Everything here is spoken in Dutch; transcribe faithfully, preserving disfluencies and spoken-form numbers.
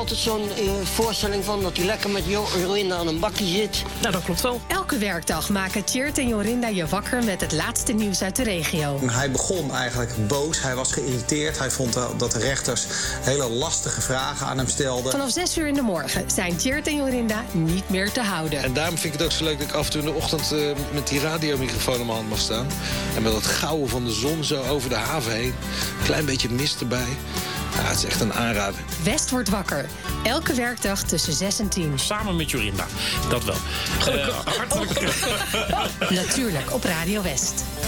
altijd zo'n uh, voorstelling van dat hij lekker met Jo- Jorinda aan een bakje zit. Nou, dat klopt wel. Elke werkdag maken Tjeerd en Jorinda je wakker met het laatste nieuws uit de regio. Hij begon eigenlijk boos, hij was geïrriteerd. Hij vond dat de rechters hele lastige vragen aan hem stelden. Vanaf zes uur in de morgen zijn Tjeerd en Jorinda niet meer te houden. En daarom vind ik het ook zo leuk dat ik af en toe in de ochtend uh, met die radiomicrofoon in mijn hand mag staan. En met dat gouden van de zon zo over de haven heen. Klein beetje mist erbij. Ja, het is echt een aanrader. West wordt wakker. Elke werkdag tussen zes en tien. Samen met Jorinda. Dat wel. Uh, hartelijk. Natuurlijk op Radio West.